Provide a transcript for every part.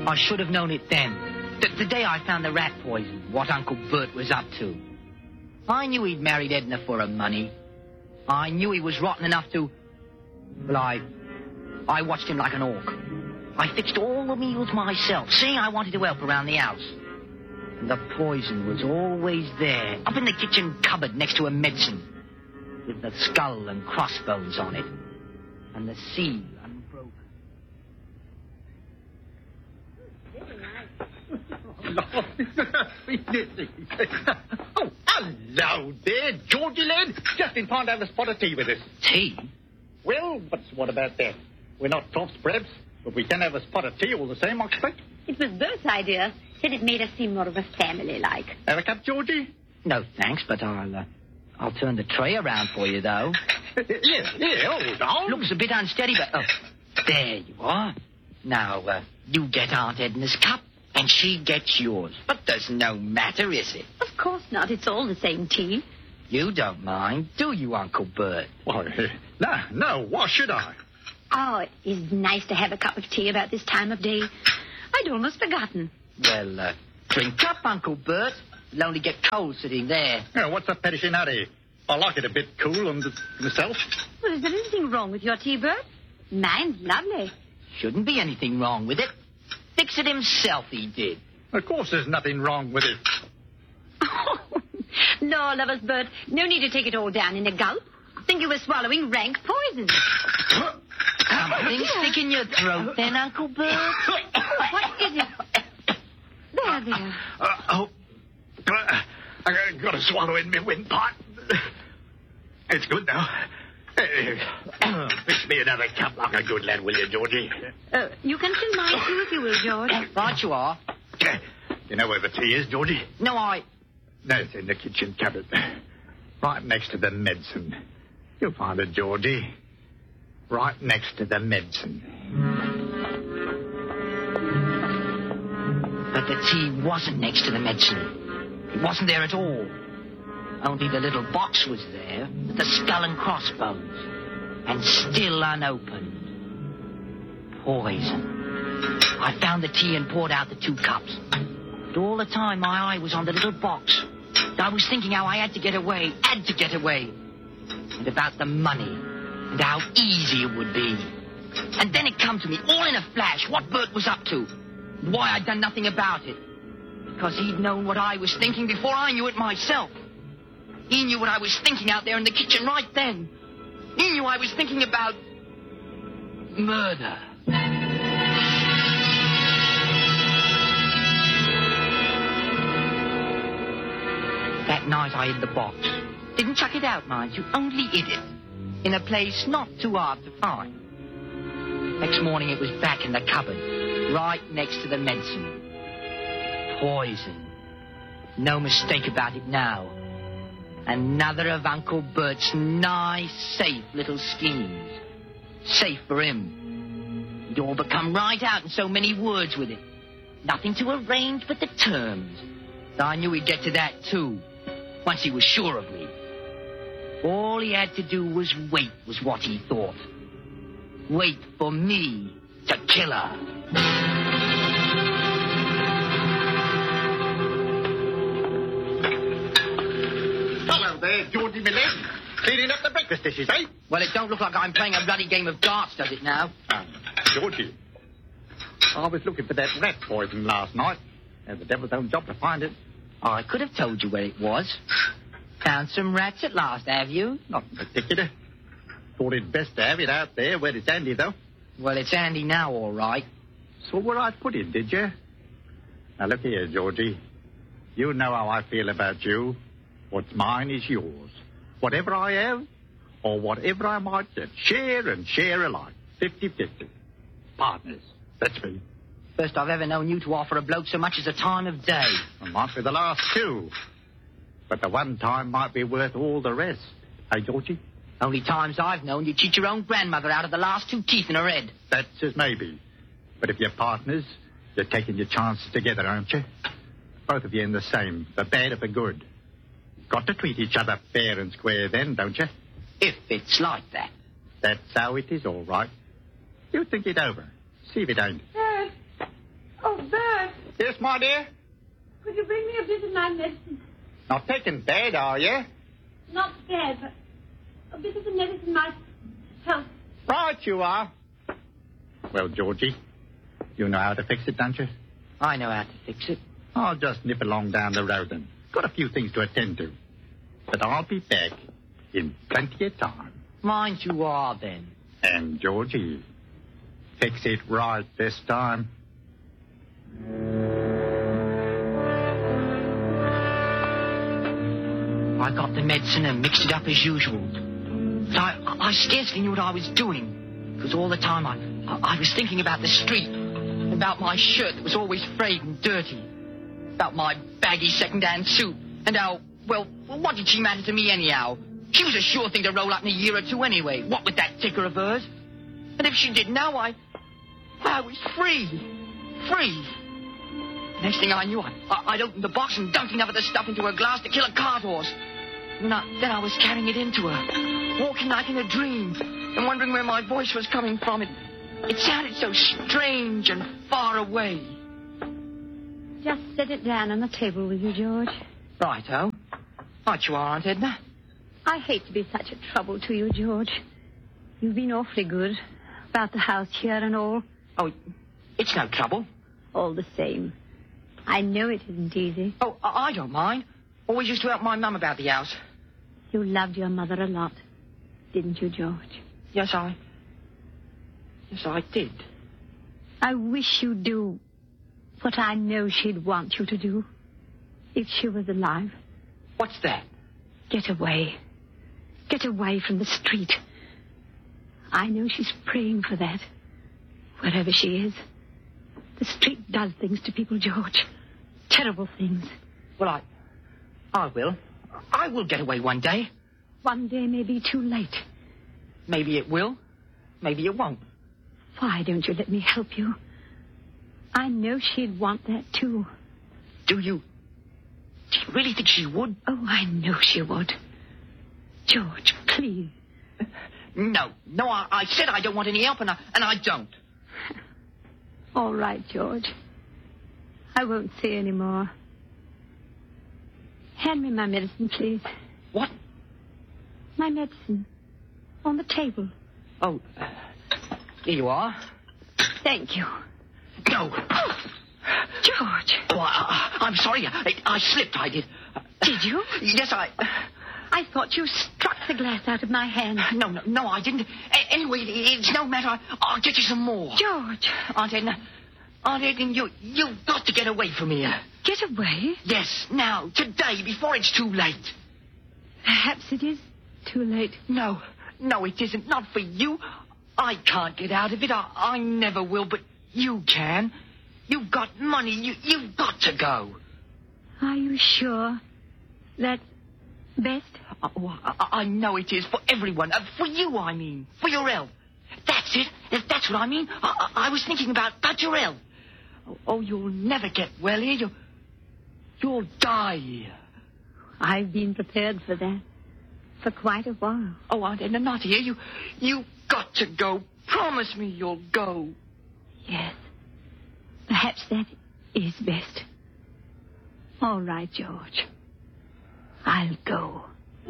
I should have known it then. The day I found the rat poison, what Uncle Bert was up to. I knew he'd married Edna for her money. I knew he was rotten enough to... Well, I watched him like an hawk. I fixed all the meals myself, seeing I wanted to help around the house. And the poison was always there, up in the kitchen cupboard next to a medicine, with the skull and crossbones on it, and the seal unbroken. Oh, hello there, Georgie lad. Just in time to have a spot of tea with us. Tea? Well, what about that? We're not tops, perhaps, but we can have a spot of tea all the same, I expect. It was Bert's idea. Said it made us seem more of a family-like. Have a cup, Georgie? No, thanks, but I'll turn the tray around for you, though. Yeah, hold on. Looks a bit unsteady, but... Oh, there you are. Now, you get Aunt Edna's cup, and she gets yours. But there's no matter, is it? Of course not. It's all the same tea. You don't mind, do you, Uncle Bert? Why, no, why should I? Oh, it's nice to have a cup of tea about this time of day. I'd almost forgotten. Well, drink up, Uncle Bert. You'll only get cold sitting there. Yeah, what's the perishing hurry? I like it a bit cool and myself. Well, is there anything wrong with your tea, Bert? Mine's lovely. Shouldn't be anything wrong with it. Fix it himself, he did. Of course there's nothing wrong with it. No, lovers, Bert. No need to take it all down in a gulp. Think you were swallowing rank poison. Something stick in your throat then, Uncle Bert? What is it? There. I got to swallow in my windpipe. It's good now. Fix me another cup like a good lad, will you, Georgie? You can fill mine too if you will, George. Right you are. You know where the tea is, Georgie? No, No, it's in the kitchen cupboard. Right next to the medicine. You'll find it, Georgie. Right next to the medicine. But the tea wasn't next to the medicine. It wasn't there at all. Only the little box was there, with the skull and crossbones, and still unopened. Poison. I found the tea and poured out the 2 cups. But all the time, my eye was on the little box. I was thinking how I had to get away, and about the money, and how easy it would be. And then it come to me, all in a flash, what Bert was up to, and why I'd done nothing about it. Because he'd known what I was thinking before I knew it myself. He knew what I was thinking out there in the kitchen right then. He knew I was thinking about... murder. That night I hid the box. Didn't chuck it out, mind you, only hid it. In a place not too hard to find. Next morning it was back in the cupboard, right next to the medicine. Poison. No mistake about it now. Another of Uncle Bert's nice, safe little schemes. Safe for him. He'd all become right out in so many words with it. Nothing to arrange but the terms. I knew he'd get to that, too, once he was sure of me. All he had to do was wait, was what he thought. Wait for me to kill her. Hello there, Georgie Millet. Cleaning up the breakfast dishes, eh? Well, it don't look like I'm playing a bloody game of darts, does it now? Georgie, I was looking for that rat poison last night. And the devil's own job to find it. I could have told you where it was. Found some rats at last, have you? Not in particular. Thought it best to have it out there where it's handy, though. Well, it's handy now, all right. Saw where I put it, did you? Now, look here, Georgie. You know how I feel about you. What's mine is yours. Whatever I have, or whatever I might get, share and share alike. 50-50. Partners. That's me. First I've ever known you to offer a bloke so much as a time of day. It might be the last two. But the one time might be worth all the rest. Hey, Georgie? Only times I've known you cheat your own grandmother out of the last 2 teeth in her head. That's as maybe. But if you're partners, you're taking your chances together, aren't you? Both of you in the same, for bad or for good. Got to treat each other fair and square then, don't you? If it's like that. That's how it is, all right. You think it over. See if it ain't. Oh, Oh, Bert, Yes, my dear? could you bring me a bit of my medicine? Not taking bed, are you? Not bad, but a bit of the medicine might help. Right you are. Well, Georgie, you know how to fix it, don't you? I know how to fix it. I'll just nip along down the road then. Got a few things to attend to. But I'll be back in plenty of time. Mind you are, then. And, Georgie, fix it right this time. I got the medicine and mixed it up as usual. But I scarcely knew what I was doing. Because all the time I was thinking about the street. About my shirt that was always frayed and dirty. About my baggy second-hand suit. And how, well, what did she matter to me anyhow? She was a sure thing to roll up in a year or two anyway. What with that ticker of hers? And if she did now, I was free. Free. Next thing I knew, I'd opened the box and dumped enough of the stuff into a glass to kill a cart horse. And then I was carrying it into her, walking like in a dream, and wondering where my voice was coming from. It sounded so strange and far away. Just set it down on the table, will you, George? Righto. Right you are, Aunt Edna. I hate to be such a trouble to you, George. You've been awfully good about the house here and all. Oh, it's no trouble. All the same. I know it isn't easy. Oh, I don't mind. Always used to help my mum about the house. You loved your mother a lot, didn't you, George? Yes, I did. I wish you'd do what I know she'd want you to do if she was alive. What's that? Get away. Get away from the street. I know she's praying for that, wherever she is. The street does things to people, George. Terrible things. Well, I will. I will get away one day. One day may be too late. Maybe it will. Maybe it won't. Why don't you let me help you? I know she'd want that, too. Do you really think she would? Oh, I know she would. George, please. No, I said I don't want any help, and I don't. All right, George. I won't say any more. Hand me my medicine, please. What? My medicine. On the table. Oh, here you are. Thank you. No. Oh, George. Oh, I'm sorry. I slipped, I did. Did you? Yes, I thought you struck the glass out of my hand. No, I didn't. Anyway, it's no matter. I'll get you some more. George. Aunt Edna, you've got to get away from here. Get away? Yes, now, today, before it's too late. Perhaps it is too late. No, it isn't. Not for you. I can't get out of it. I never will, but you can. You've got money. You've got to go. Are you sure that's best? Oh, I know it is for everyone. For you, I mean. For your health. That's it. That's what I mean. I was thinking about your health. Oh, you'll never get well here. You'll die here. I've been prepared for that for quite a while. Oh, Aunt Edna, not here. You got to go. Promise me you'll go. Yes. Perhaps that is best. All right, George. I'll go.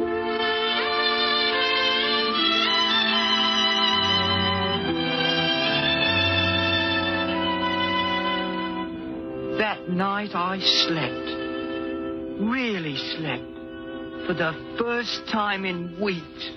That night I slept. Really slept. For the first time in weeks.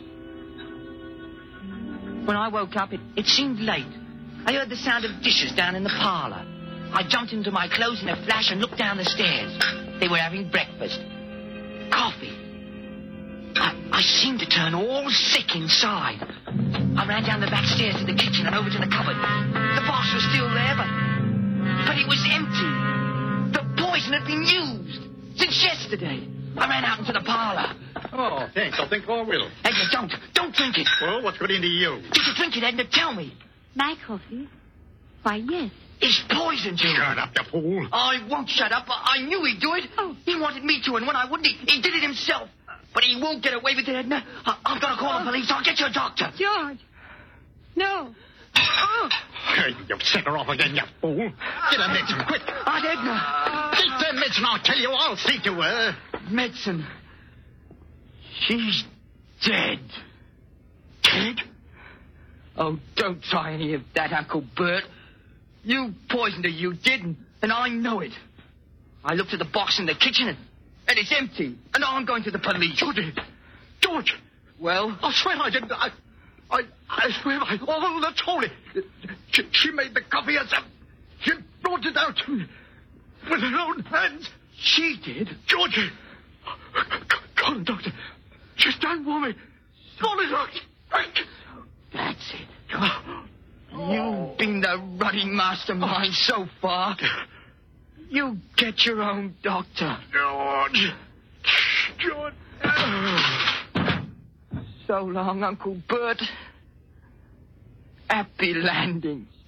When I woke up, it seemed late. I heard the sound of dishes down in the parlor. I jumped into my clothes in a flash and looked down the stairs. They were having breakfast. Coffee. I seemed to turn all sick inside. I ran down the back stairs to the kitchen and over to the cupboard. The box was still there, but it was empty. The poison had been used since yesterday. I ran out into the parlor. Oh, thanks. I think I will. Edna, don't drink it. Well, what's got into you? Did you drink it, Edna? Tell me. My coffee? Why, yes. It's poisoned you. Shut up, you fool. I won't shut up. I knew he'd do it. Oh. He wanted me to, and when I wouldn't, he did it himself. But he won't get away with it, Edna. I've got to call the police. I'll get you a doctor. George. No. You've set her off again, you fool. Get her medicine, quick. Aunt Edna. Get the medicine, I tell you. I'll see to her. Medicine. She's dead. Dead? Oh, don't try any of that, Uncle Bert. You poisoned her, you didn't, and I know it. I looked at the box in the kitchen, and it's empty, and I'm going to the police. George! Well? I swear I didn't. I swear I all the told it. She made the coffee herself. She brought it out with her own hands. She did? Georgie! Call the doctor. She's done for me. Call the doctor. Quick! That's it. You've been the running mastermind so far. You get your own doctor. George! So long, Uncle Bert. Happy landings.